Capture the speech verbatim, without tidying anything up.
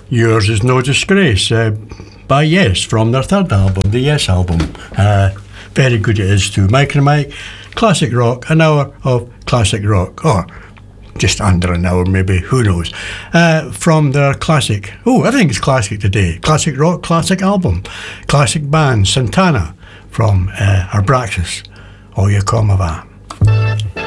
Yours Is No Disgrace uh, by Yes from their third album, the Yes album. Uh, very good it is too. Mike and Mike, classic rock, an hour of classic rock, or just under an hour maybe, who knows. Uh, from their classic, oh, everything is classic today. Classic rock, classic album, classic band, Santana from uh, Arbraxas, O Ia Como Va.